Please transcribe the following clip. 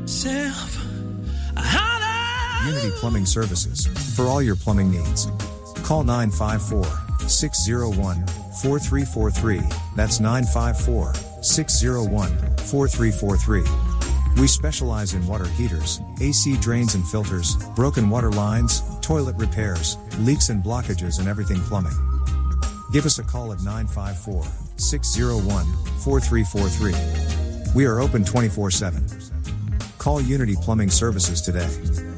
Unity Plumbing Services, for all your plumbing needs. Call 954-601-4343, that's 954-601-4343. We specialize in water heaters, AC drains and filters, broken water lines, toilet repairs, leaks and blockages, and everything plumbing. Give us a call at 954-601-4343. We are open 24/7. Call Unity Plumbing Services today.